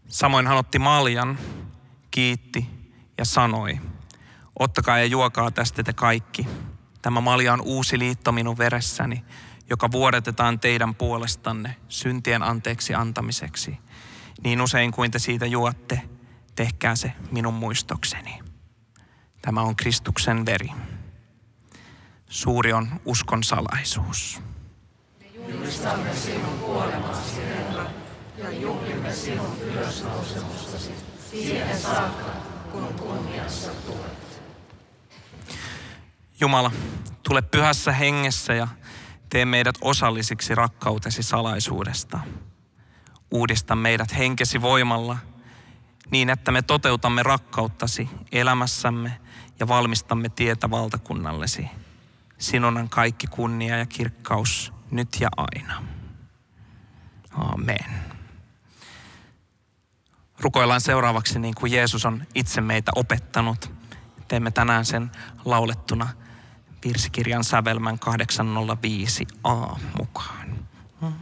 Samoin hän otti maljan, kiitti ja sanoi, ottakaa ja juokaa tästä te kaikki. Tämä malja on uusi liitto minun veressäni, joka vuodatetaan teidän puolestanne syntien anteeksi antamiseksi. Niin usein kuin te siitä juotte, tehkää se minun muistokseni. Tämä on Kristuksen veri. Suuri on uskon salaisuus. Julistamme sinun kuolemasi, Herra, ja juhlimme sinun ylösnousemustasi siihen saakka, kun kunniassa tulet. Jumala, tule pyhässä hengessä ja tee meidät osallisiksi rakkautesi salaisuudesta. Uudista meidät henkesi voimalla niin, että me toteutamme rakkauttasi elämässämme ja valmistamme tietä valtakunnallesi. Sinun on kaikki kunnia ja kirkkaus nyt ja aina. Amen. Rukoillaan seuraavaksi niin kuin Jeesus on itse meitä opettanut. Teemme tänään sen laulettuna virsikirjan sävelmän 805a mukaan.